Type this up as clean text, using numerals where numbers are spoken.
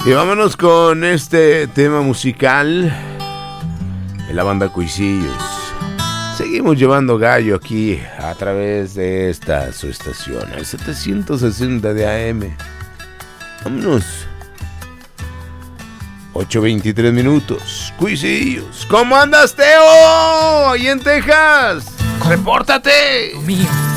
Y vámonos con este tema musical de la banda Cuisillos. Seguimos llevando gallo aquí a través de esta su estación, el 760 de AM. Vámonos. 8:23 minutos. Cuisillos. ¿Cómo andas, Teo? ¿Y en Texas? ¡Repórtate! Mío.